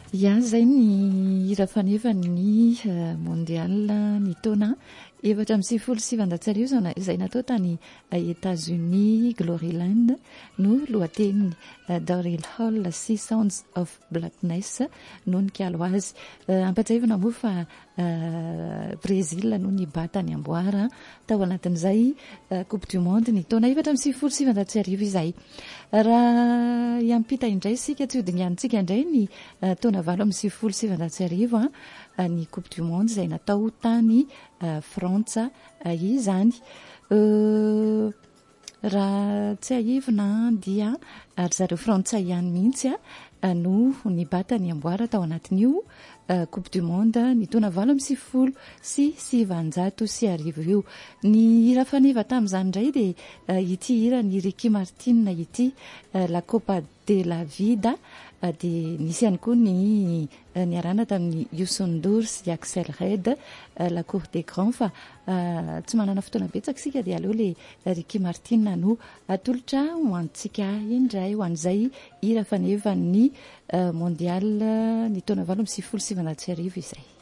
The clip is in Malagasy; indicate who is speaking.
Speaker 1: Ia, zay ny hira fanevany mondial ny taona 470 izay natao tany États-Unis, Gloryland no lohateniny Daryl Hall, Sea Sounds of Blackness no nikalo azy. Ampatsahivana moa fa Brésil no nibata ny amboara tao anatin'izay Coupe du Monde ny taona 470 izay. Raha iampita indray sika tsy hodiniantsika indray ny taona 470 ny Coupe du Monde izay natao tany Frantsa izany. Raha tsy ahivina dia ary zareo frantsay ihany mihitsy no nibata ny amboara tao anatin'io Coupe du Monde ny taona 470 io. Ny hira faneva tamin'izany indray dia ity hira ny Ricky Martin ity La Copa de la Vida dia nisy ihany koa ny niarana tamin'ny Youssou N'Dour sy Axel Red La Cour des Grands fa tsy manana fotoana betsaka sika dia aleo le Ricky Martin no atolotra ho antsika indray ho an'izay hira faneva ny mondial ny taona 470 izay.